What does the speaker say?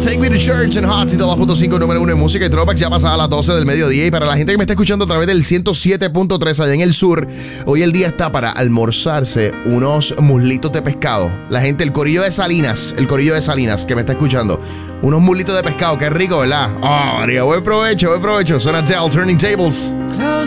Take Me to Church en Hot 102.5, número 1 en música y throwbacks, ya pasada las 12 del mediodía. Y para la gente que me está escuchando a través del 107.3 allá en el sur, hoy el día está para almorzarse unos muslitos de pescado. La gente, el corillo de Salinas que me está escuchando, unos muslitos de pescado, qué rico, ¿verdad? Oh, María, buen provecho. Son Adele, Turning Tables.